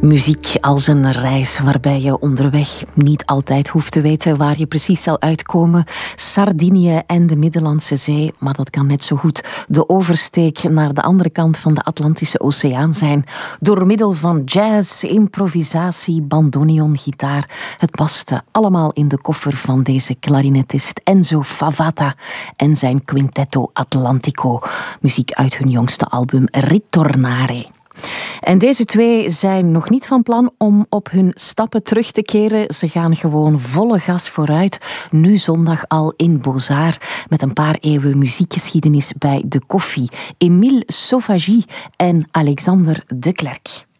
Muziek als een reis waarbij je onderweg niet altijd hoeft te weten waar je precies zal uitkomen. Sardinië en de Middellandse Zee, maar dat kan net zo goed de oversteek naar de andere kant van de Atlantische Oceaan zijn. Door middel van jazz, improvisatie, bandoneon, gitaar. Het paste allemaal in de koffer van deze klarinetist Enzo Favata en zijn Quintetto Atlantico. Muziek uit hun jongste album Ritornare. En deze twee zijn nog niet van plan om op hun stappen terug te keren. Ze gaan gewoon volle gas vooruit. Nu zondag al in Beaux-Arts met een paar eeuwen muziekgeschiedenis bij De Koffie. Émile Sauvage en Alexander De Klerk.